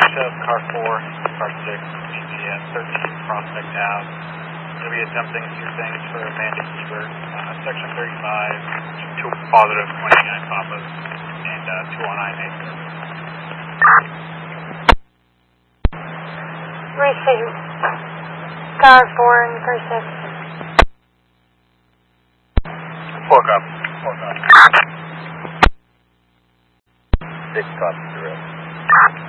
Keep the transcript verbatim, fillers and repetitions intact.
of car four, car six, G P S thirteen Prospect Ave. We'll be attempting two things for Amanda Heber, uh, section thirty-five, two positive twenty-nine Papas, and uh, two on I M A. Receive. Car four and car six. Four cop. Four cop. Six copies direct.